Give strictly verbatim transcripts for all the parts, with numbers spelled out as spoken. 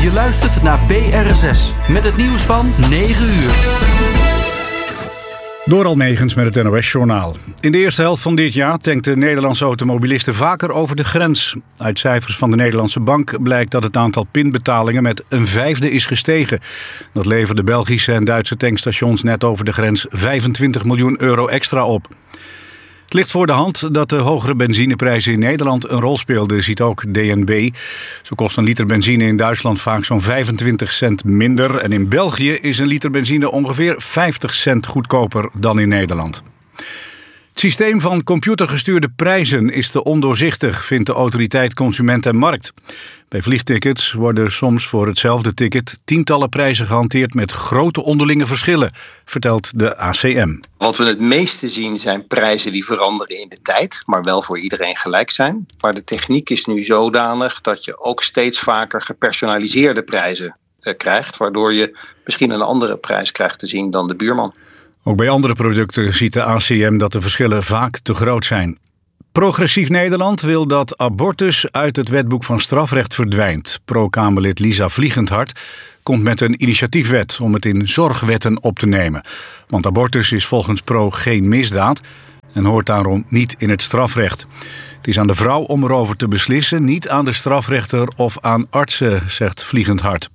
Je luistert naar B R zes met het nieuws van negen uur. Door Almegens met het N O S-journaal. In de eerste helft van dit jaar tankten Nederlandse automobilisten vaker over de grens. Uit cijfers van de Nederlandse Bank blijkt dat het aantal pinbetalingen met een vijfde is gestegen. Dat leverde Belgische en Duitse tankstations net over de grens vijfentwintig miljoen euro extra op. Het ligt voor de hand dat de hogere benzineprijzen in Nederland een rol speelden, ziet ook D N B. Zo kost een liter benzine in Duitsland vaak zo'n vijfentwintig cent minder. En in België is een liter benzine ongeveer vijftig cent goedkoper dan in Nederland. Het systeem van computergestuurde prijzen is te ondoorzichtig, vindt de autoriteit Consument en Markt. Bij vliegtickets worden soms voor hetzelfde ticket tientallen prijzen gehanteerd met grote onderlinge verschillen, vertelt de A C M. Wat we het meeste zien zijn prijzen die veranderen in de tijd, maar wel voor iedereen gelijk zijn. Maar de techniek is nu zodanig dat je ook steeds vaker gepersonaliseerde prijzen uh, krijgt, waardoor je misschien een andere prijs krijgt te zien dan de buurman. Ook bij andere producten ziet de A C M dat de verschillen vaak te groot zijn. Progressief Nederland wil dat abortus uit het wetboek van strafrecht verdwijnt. Pro-Kamerlid Lisa Vliegendhart komt met een initiatiefwet om het in zorgwetten op te nemen. Want abortus is volgens Pro geen misdaad en hoort daarom niet in het strafrecht. Het is aan de vrouw om erover te beslissen, niet aan de strafrechter of aan artsen, zegt Vliegendhart.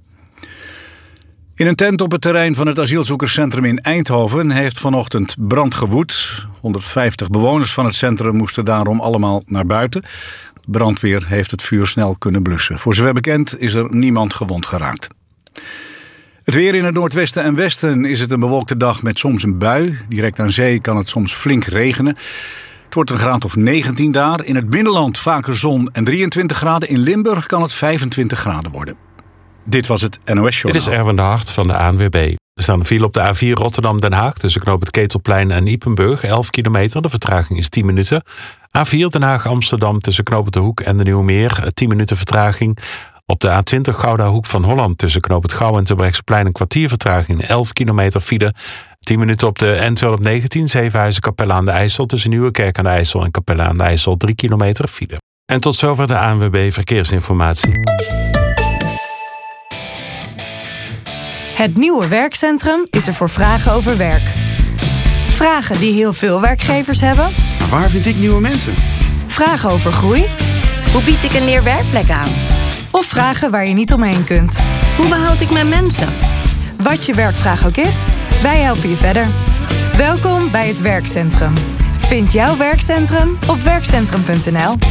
In een tent op het terrein van het asielzoekerscentrum in Eindhoven heeft vanochtend brand gewoed. honderdvijftig bewoners van het centrum moesten daarom allemaal naar buiten. De brandweer heeft het vuur snel kunnen blussen. Voor zover bekend is er niemand gewond geraakt. Het weer in het noordwesten en westen is het een bewolkte dag met soms een bui. Direct aan zee kan het soms flink regenen. Het wordt een graad of negentien daar. In het binnenland vaker zon en drieëntwintig graden. In Limburg kan het vijfentwintig graden worden. Dit was het N O S-journaal. Dit is Erwin de Hart van de A N W B. Er staan een file op de A vier Rotterdam-Den Haag tussen knoop het Ketelplein en Ypenburg, elf kilometer. De vertraging is tien minuten. A vier Den Haag-Amsterdam tussen knoop het De Hoek en de Nieuwe Meer, tien minuten vertraging. Op de A twintig Gouda Hoek van Holland tussen knoop het Gouw en Terbrechtseplein een kwartier vertraging, elf kilometer file. tien minuten op de N tweehonderdnegentien Zevenhuizen-Capelle aan de IJssel tussen Nieuwekerk aan de IJssel en Capelle aan de IJssel, drie kilometer file. En tot zover de A N W B Verkeersinformatie. Het nieuwe werkcentrum is er voor vragen over werk. Vragen die heel veel werkgevers hebben. Maar waar vind ik nieuwe mensen? Vragen over groei. Hoe bied ik een leerwerkplek aan? Of vragen waar je niet omheen kunt. Hoe behoud ik mijn mensen? Wat je werkvraag ook is, wij helpen je verder. Welkom bij het werkcentrum. Vind jouw werkcentrum op werkcentrum punt n l.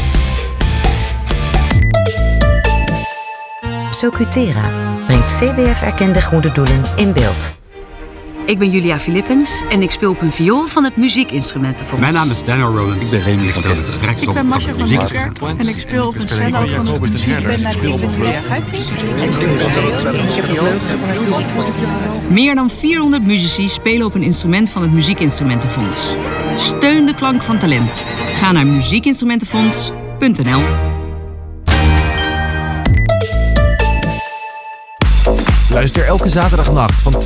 Socutera brengt C B F-erkende goede doelen in beeld. Ik ben Julia Philippens en ik speel op een viool van het Muziekinstrumentenfonds. Mijn naam is Daniel Roland. Ik ben Remy van Kester. Ik ben Marcia van Muziek en ik speel op een cello van het Muziekinstrumentenfonds. Meer dan vierhonderd muzici spelen op een instrument van het Muziekinstrumentenfonds. Steun de klank van talent. Ga naar muziekinstrumentenfonds punt n l. Luister elke zaterdagnacht van